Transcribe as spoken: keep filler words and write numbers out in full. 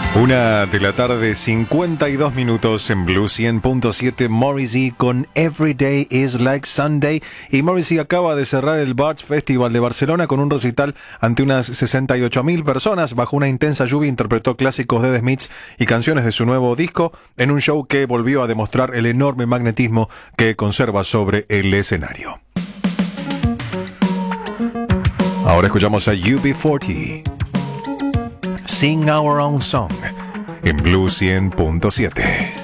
Una de la tarde, cincuenta y dos minutos en Blue cien punto siete. Morrissey con Every Day is Like Sunday. Y Morrissey acaba de cerrar el Bards Festival de Barcelona con un recital ante unas sesenta y ocho mil personas. Bajo una intensa lluvia interpretó clásicos de The Smiths y canciones de su nuevo disco en un show que volvió a demostrar el enorme magnetismo que conserva sobre el escenario. Ahora escuchamos a U B cuarenta. Sing Our Own Song en Blue cien punto siete.